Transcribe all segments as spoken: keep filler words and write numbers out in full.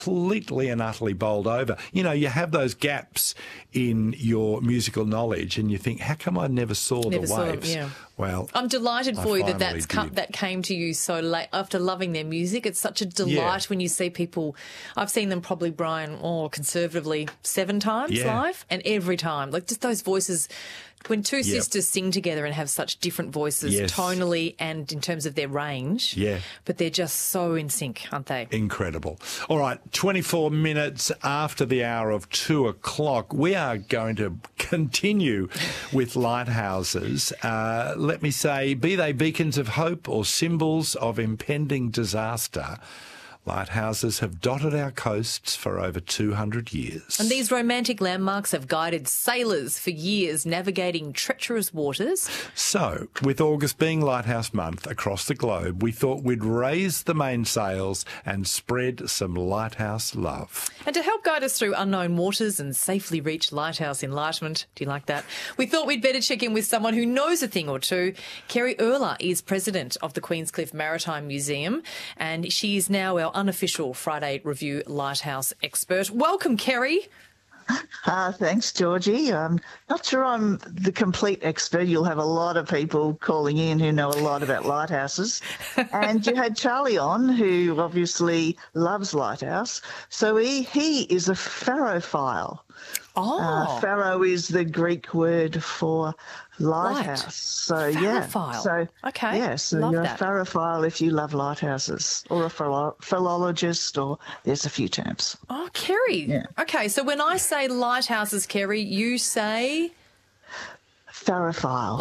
completely and utterly bowled over. You know, you have those gaps in your musical knowledge and you think, how come I never saw Never the saw them, waves? yeah. Well, I'm delighted I for you that finally that's come, did. that came to you so late after loving their music. It's such a delight Yeah. when you see people. I've seen them probably, Brian, or conservatively seven times Yeah. live, and every time, like just those voices. When two Yep. sisters sing together and have such different voices, Yes. tonally and in terms of their range, Yeah. but they're just so in sync, aren't they? Incredible. All right, twenty-four minutes after the hour of two o'clock, we are going to continue with lighthouses. Uh, let me say, be they beacons of hope or symbols of impending disaster, lighthouses have dotted our coasts for over two hundred years. And these romantic landmarks have guided sailors for years navigating treacherous waters. So, with August being Lighthouse Month across the globe, we thought we'd raise the mainsails and spread some lighthouse love. And to help guide us through unknown waters and safely reach lighthouse enlightenment, do you like that? We thought we'd better check in with someone who knows a thing or two. Kerry Erler is president of the Queenscliff Maritime Museum, and she is now our unofficial Friday Review Lighthouse expert. Welcome, Kerry. Uh, thanks, Georgie. I'm not sure I'm the complete expert. You'll have a lot of people calling in who know a lot about lighthouses. And you had Charlie on, who obviously loves lighthouse. So he, he is a pharophile. Oh. Uh, pharaoh is the Greek word for lighthouse. Right. So, yeah. Pharophile. So, Okay. yeah, so Love you're that. a pharophile if you love lighthouses, or a philo- philologist, or there's a few terms. Oh, Kerry. Yeah. Okay, so when I say lighthouses, Kerry, you say... Pharophile.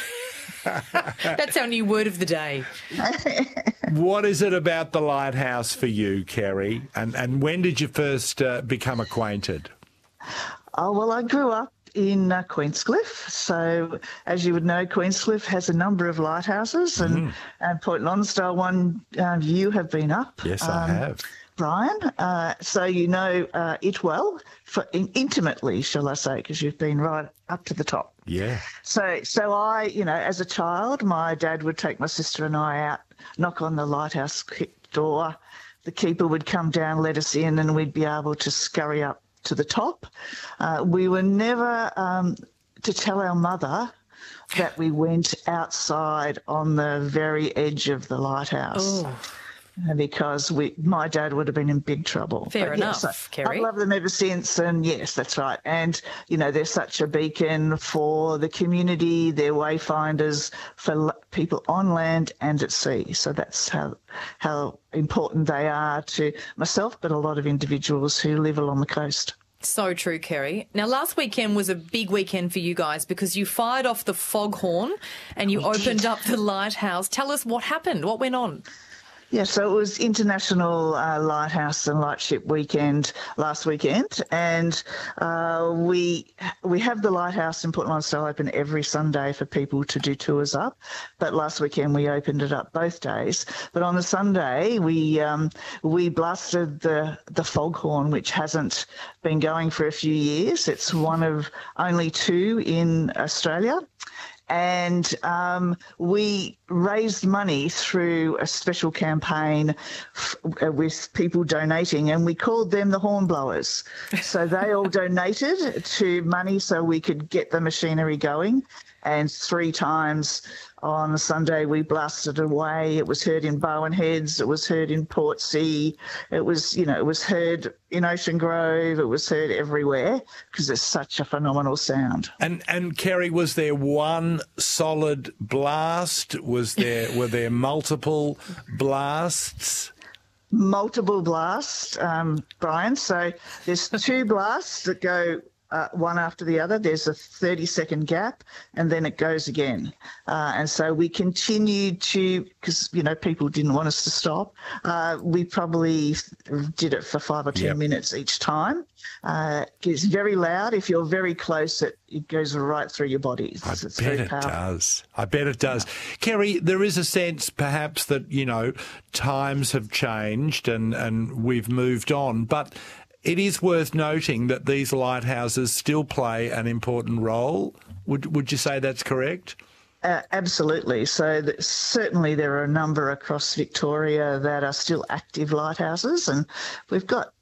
That's our new word of the day. What is it about the lighthouse for you, Kerry? And, and when did you first uh, become acquainted? Oh, well, I grew up in uh, Queenscliff. So, as you would know, Queenscliff has a number of lighthouses, and, Mm. and Point Lonsdale one uh, you have been up. Yes, I um, have. Brian. Uh, so you know uh, it well, for, in, intimately, shall I say, because you've been right up to the top. Yeah. So, so I, you know, as a child, my dad would take my sister and I out, knock on the lighthouse door. The keeper would come down, let us in, and we'd be able to scurry up to the top. Uh, we were never um, to tell our mother that we went outside on the very edge of the lighthouse. Oh. Because we, my dad would have been in big trouble. Fair But enough, yes, I- Kerry. I've loved them ever since, and yes, that's right. And, you know, they're such a beacon for the community. They're wayfinders for l- people on land and at sea. So that's how how important they are to myself, but a lot of individuals who live along the coast. So true, Kerry. Now, last weekend was a big weekend for you guys because you fired off the foghorn and you We opened did. up the lighthouse. Tell us what happened. What went on? Yeah, so it was International uh, Lighthouse and Lightship Weekend last weekend, and uh, we we have the lighthouse in Port Lonsdale open every Sunday for people to do tours up. But last weekend we opened it up both days. But on the Sunday we um, we blasted the the foghorn, which hasn't been going for a few years. It's one of only two in Australia. And um, we raised money through a special campaign f- uh, with people donating, and we called them the Hornblowers. So they all donated to money so we could get the machinery going. And three times on Sunday we blasted away. It was heard in Bowen Heads, it was heard in Portsea, it was, you know, it was heard in Ocean Grove, it was heard everywhere because it's such a phenomenal sound. And and Kerry, was there one solid blast? Was there were there multiple blasts? Multiple blasts, um, Brian. So there's two blasts that go uh, one after the other. There's a thirty second gap and then it goes again. Uh, and so we continued to, because, you know, people didn't want us to stop. Uh, we probably did it for five or ten Yep. minutes each time. Uh, it's very loud. If you're very close, it, it goes right through your body. I It's, it's bet very it powerful. does. I bet it does. Kerry, there is a sense perhaps that, you know, times have changed and, and we've moved on, but it is worth noting that these lighthouses still play an important role. Would would you say that's correct? Uh, absolutely. So th- certainly there are a number across Victoria that are still active lighthouses, and we've got